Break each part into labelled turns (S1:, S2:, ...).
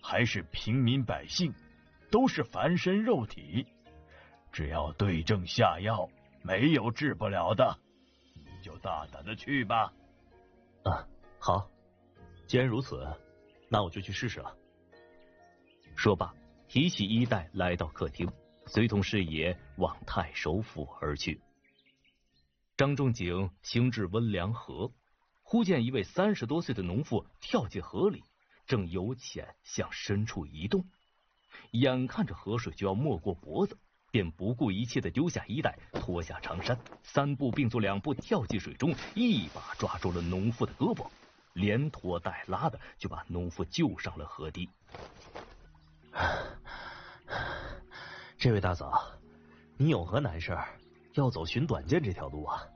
S1: 还是平民百姓，都是凡身肉体，只要对症下药，没有治不了的。你就大胆的去吧。
S2: 啊，好，既然如此，那我就去试试了。说罢，提起衣带来到客厅，随同师爷往太守府而去。张仲景行至温良河，忽见一位30多岁的农妇跳进河里，正由浅向深处移动。眼看着河水就要没过脖子，便不顾一切地丢下衣带，脱下长衫，3步并作2步跳进水中，一把抓住了农妇的胳膊，连拖带拉的就把农妇救上了河堤。这位大嫂，你有何难事要走寻短见这条路啊？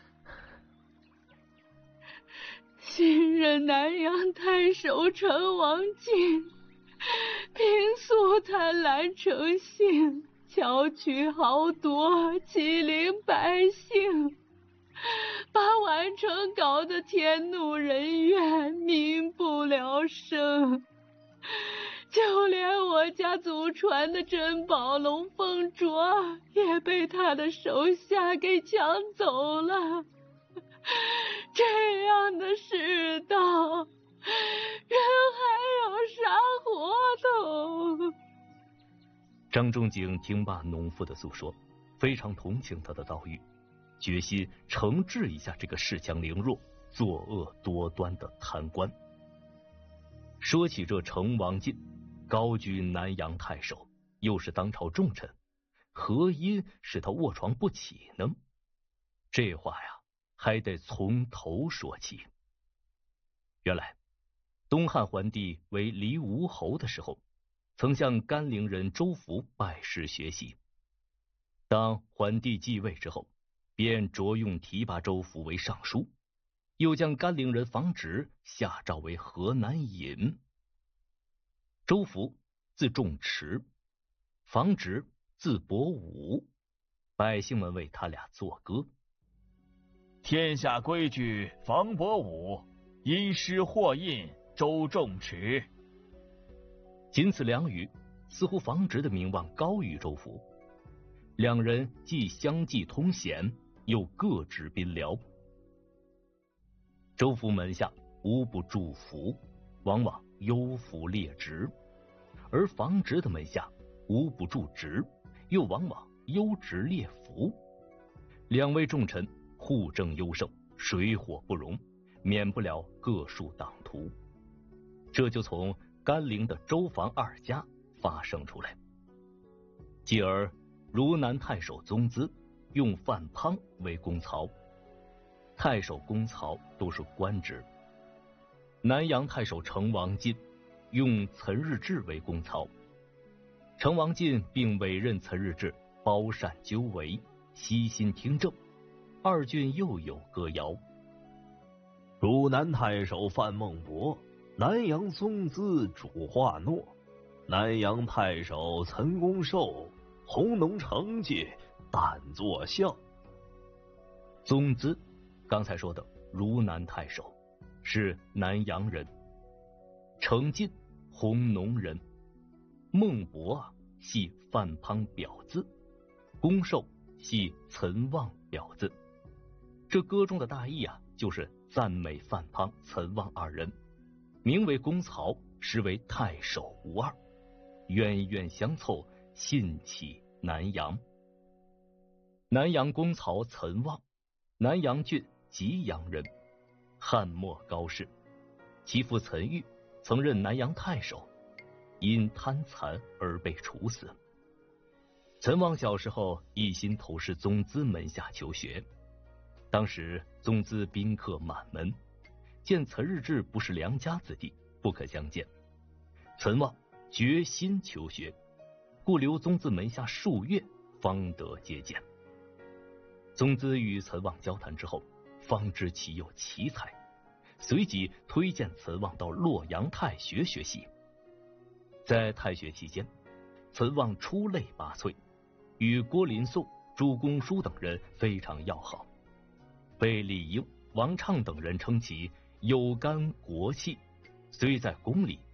S3: 新任南阳太守陈王进，平素贪婪成性，巧取豪夺，欺凌百姓，把宛城搞得天怒人怨，民不聊生。就连我家祖传的珍宝龙凤镯也被他的手下给抢走了。这样的世道，人还有啥活头？
S2: 张仲景听罢农妇的诉说，非常同情他的遭遇，决心惩治一下这个恃强凌弱、作恶多端的贪官。说起这陈王进，高居南阳太守，又是当朝重臣，何因使他卧床不起呢？这话呀，还得从头说起。原来东汉桓帝为黎吴侯的时候，曾向甘陵人周福拜师学习。当桓帝继位之后，便着用提拔周福为尚书，又将甘陵人房直下诏为河南尹。周福字仲驰，房直字伯武，百姓们为他俩作歌：
S1: 天下规矩房伯武，因师获印周仲驰。
S2: 仅此2语，似乎房直的名望高于周福。2人既相继通显，又各执宾僚。周福门下无不祝福，往往优服劣直；而房直的门下无不助直，又往往优直劣服。2位重臣互争优胜，水火不容，免不了各树党徒。这就从甘陵的周房2家发生出来。继而汝南太守宗资用范滂为公曹，太守公曹都是官职。南阳太守陈王进用岑日志为公曹，陈王进并委任岑日志包善纠为，悉心听政。2郡又有歌谣：
S4: 汝南太守范孟博，南阳宗资主化诺，南阳太守岑公寿，弘农成绩但作相。
S2: 宗资刚才说的汝南太守是南阳人，程进弘农人，孟博系范滂表字，公寿系岑望表字。这歌中的大意就是赞美范滂、岑望2人，名为公曹，实为太守无二，冤冤相凑，信起南阳。南阳公曹岑望，南阳郡吉阳人，汉末高士，其父岑玉曾任南阳太守，因贪残而被处死。岑望小时候一心投师宗资门下求学，当时宗资宾客满门，见岑日志不是良家子弟，不可相见。岑望决心求学，故留宗资门下数月，方得接见。宗资与岑望交谈之后，方知其有奇才，随即推荐岑望到洛阳太学学习。在太学期间，岑望出类拔萃，与郭林颂、朱公书等人非常要好，被李应、王畅等人称其有干国气，虽在宫里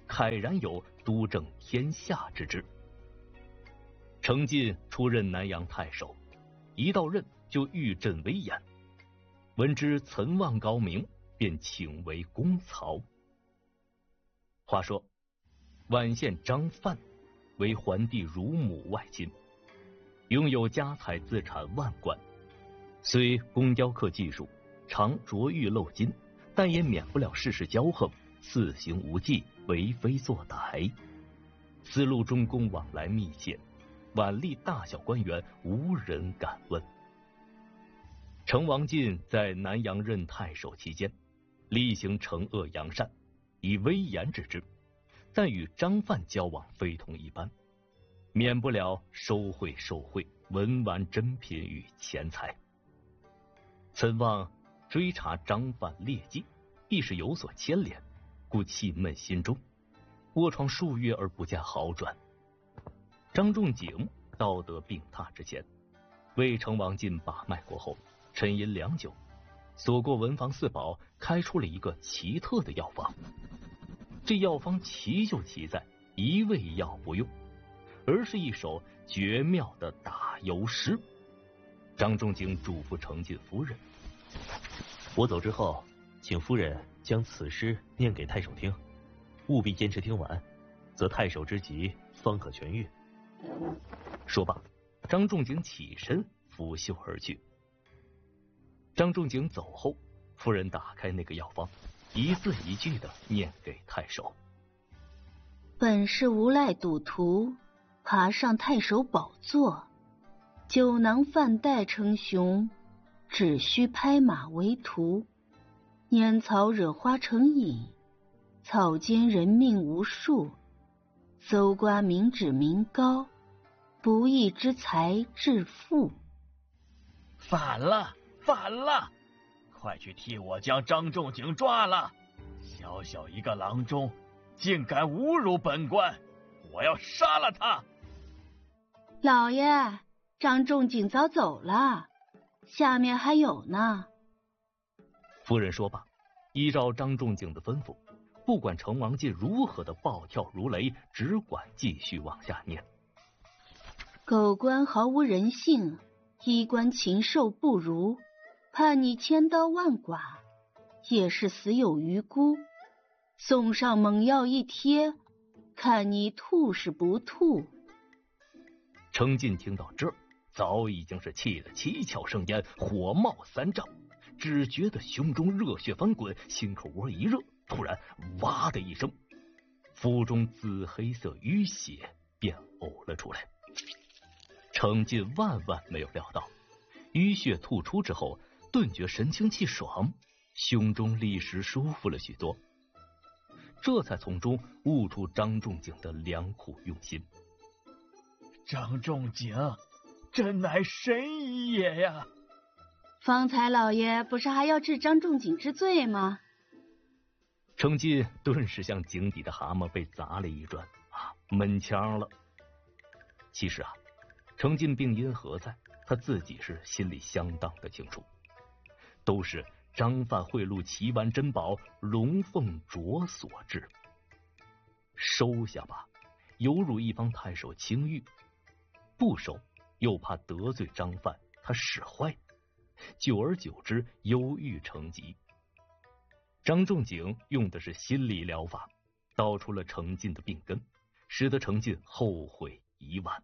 S2: 慨然有督政天下之志。程进出任南阳太守，一到任就御阵威严，闻之岑望高明，便请为公曹。话说宛县张范为桓帝乳母外亲，拥有家财资产万贯，虽工雕刻技术，常琢玉镂金，但也免不了世事骄横，肆行无忌，为非作歹。丝路中宫往来密切，宛吏大小官员无人敢问。程王进在南阳任太守期间，例行惩恶扬善，以威严治之，但与张范交往非同一般，免不了收贿受贿，文玩珍品与钱财。岑望追查张范劣迹，必是有所牵连，故气闷心中，卧床数月而不见好转。张仲景道德病榻之前，为程王进把脉过后，沉吟良久，所过文房四宝，开出了一个奇特的药方。这药方奇就奇在一味药不用，而是一首绝妙的打油诗。张仲景嘱咐程进夫人：
S4: 我走之后，请夫人将此诗念给太守听，务必坚持听完，则太守之疾方可痊愈。
S2: 说罢，张仲景起身拂袖而去。张仲景走后，夫人打开那个药方，一字一句的念给太守：
S3: 本是无赖赌徒，爬上太守宝座，酒囊饭袋称雄，只需拍马为徒。拈草惹花成瘾，草间人命无数。搜刮民脂民膏，不义之财致富。
S1: 反了，反了！快去替我将张仲景抓了！小小一个郎中，竟敢侮辱本官，我要杀了他！
S3: 老爷，张仲景早走了，下面还有呢。
S2: 夫人说罢，依照张仲景的吩咐，不管程王进如何的暴跳如雷，只管继续往下念。
S3: 狗官毫无人性，衣冠禽兽不如，判你千刀万剐，也是死有余辜。送上猛药一贴，看你吐是不吐。
S2: 程进听到这儿，早已经是气得七窍生烟，火冒三丈，只觉得胸中热血翻滚，心口窝一热，突然哇的一声，腹中紫黑色淤血便呕了出来。程进万万没有料到，淤血吐出之后，顿觉神清气爽，胸中立时舒服了许多，这才从中悟出张仲景的良苦用心。
S1: 张仲景真乃神医也呀！
S3: 方才老爷不是还要治张仲景之罪吗？
S2: 程进顿时像井底的蛤蟆被砸了一转闷腔了。其实程进病因何在，他自己是心里相当的清楚，都是张范贿赂奇玩珍宝龙凤镯所致。收下吧，犹如一方太守清誉；不收，又怕得罪张范，他使坏，久而久之，忧郁成疾。张仲景用的是心理疗法，道出了程进的病根，使得程进后悔已晚。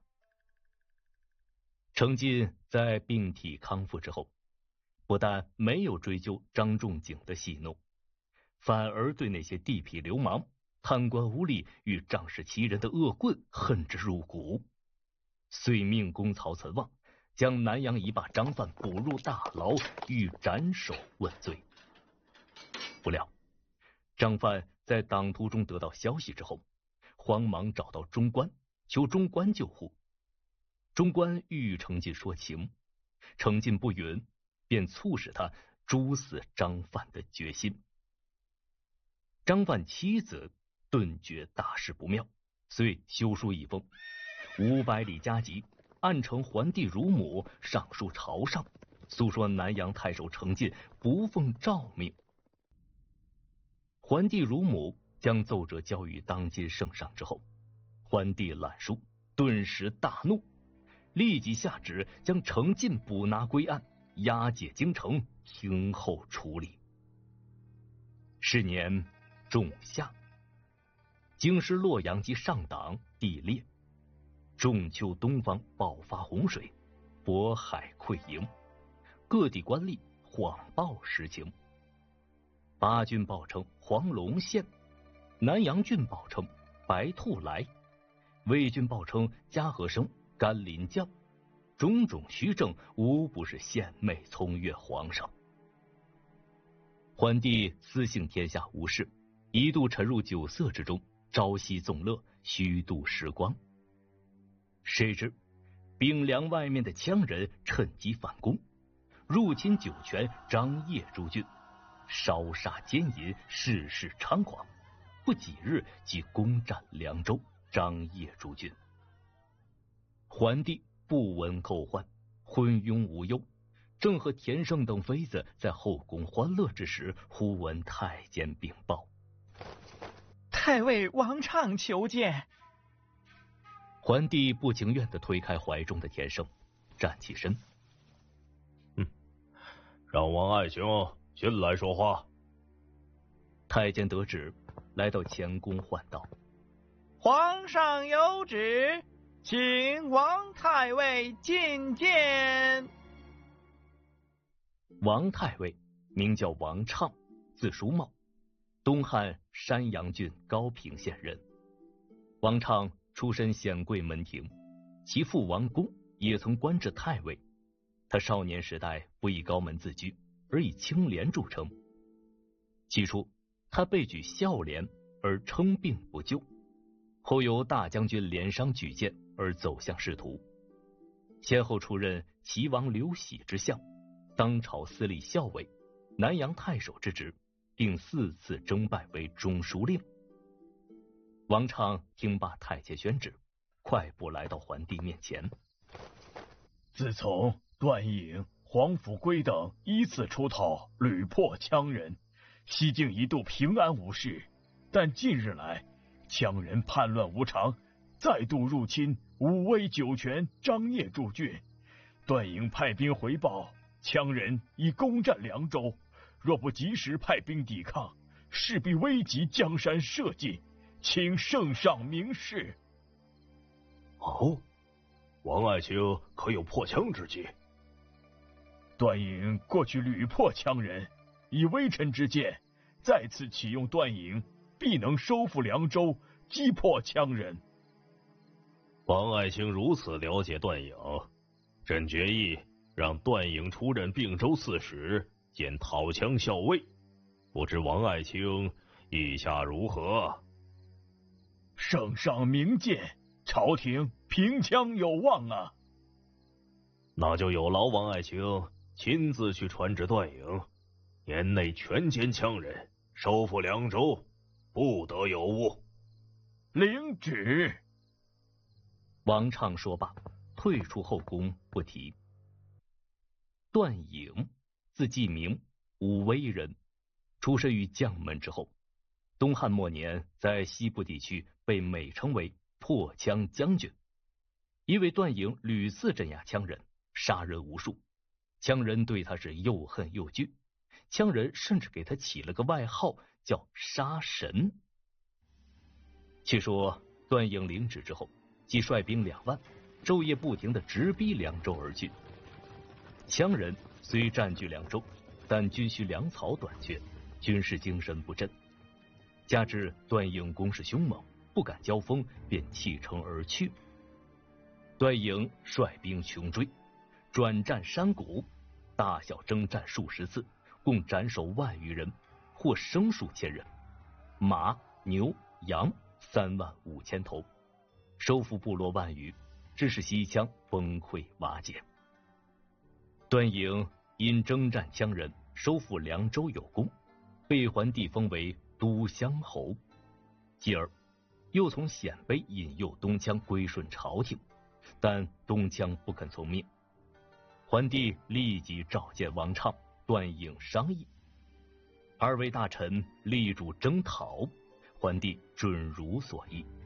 S2: 程进在病体康复之后，不但没有追究张仲景的戏弄，反而对那些地痞流氓、贪官污吏与仗势欺人的恶棍恨之入骨，遂命公曹岑望将南阳一霸张范捕入大牢，欲斩首问罪。不料张范在党途中得到消息之后，慌忙找到中官，求中官救护。中官欲程进说情，程进不允，便促使他诛死张范的决心。张范妻子顿觉大事不妙，遂修书一封，500里加急，按承桓帝乳母，上书朝上，诉说南阳太守程进不奉诏命。桓帝乳母将奏折交予当今圣上之后，桓帝览书，顿时大怒，立即下旨将程进捕拿归案，押解京城，听候处理。是年仲夏，京师洛阳及上党地裂，仲秋东方爆发洪水，渤海溃盈，各地官吏谎报实情。巴郡报称黄龙现，南阳郡报称白兔来，魏郡报称嘉禾生、甘霖降，种种虚证无不是献媚聪越皇上。桓帝私幸天下无事，一度沉入酒色之中，朝夕纵乐，虚度时光。谁知兵粮外面的羌人趁机反攻，入侵酒泉张掖诸郡，烧杀奸淫，事事猖狂，不几日即攻占凉州、张掖诸郡。桓帝不闻后患，昏庸无忧，正和田胜等妃子在后宫欢乐之时，忽闻太监禀报：
S1: 太尉王畅求见。
S2: 桓帝不情愿地推开怀中的田胜，站起身：
S4: 让王爱卿进来说话。
S2: 太监得旨，来到前宫唤道：
S1: 皇上有旨，请王太尉觐见。
S2: 王太尉名叫王畅，字叔茂，东汉山阳郡高平县人。王畅出身显贵门庭，其父王公也曾官至太尉。他少年时代不以高门自居，而以清廉著称。起初他被举孝廉，而称病不救，后由大将军连商举荐，而走向仕途，先后出任齐王刘喜之相、当朝司隶校尉、南阳太守之职，并4次征拜为中书令。王畅听罢太监宣旨，快步来到桓帝面前。
S1: 自从段颖、黄甫圭等依次出讨，屡破羌人，西境一度平安无事，但近日来羌人叛乱无常，再度入侵武威、酒泉、张掖诸郡。段颖派兵回报，羌人已攻占凉州，若不及时派兵抵抗，势必危及江山社稷，请圣上明示。
S4: 哦，王爱卿可有破羌之计？
S1: 段颖过去屡破羌人，以微臣之见，再次启用段颖，必能收复凉州，击破羌人。
S4: 王爱卿如此了解段颖，朕决议让段颖出任并州刺史兼讨羌校尉，不知王爱卿意下如何？
S1: 圣上明鉴，朝廷平羌有望啊！
S4: 那就有劳王爱卿亲自去传旨段颖，年内全歼羌人，收复凉州，不得有误。
S1: 领旨。
S2: 王畅说罢，退出后宫不提。段颖，字季明，武威人，出身于将门之后。东汉末年，在西部地区被美称为破羌将军。因为段颖屡次镇压羌人，杀人无数，羌人对他是又恨又惧，羌人甚至给他起了个外号，叫杀神。据说段颖领旨之后，即率兵2万，昼夜不停地直逼凉州而去。羌人虽占据凉州，但军需粮草短缺，军事精神不振，加之段颖攻势凶猛，不敢交锋，便弃城而去。段颖率兵穷追，转战山谷，大小征战数十次，共斩首10000余人，获牲数千人，马、牛、羊35000头，收复部落万余，致使西羌崩溃瓦解。段颖因征战羌人，收复凉州有功，被桓帝封为都乡侯，继而又从鲜卑引诱东羌归顺朝廷，但东羌不肯从命。桓帝立即召见王畅、段颖商议，2位大臣力主征讨， 桓帝准如所意。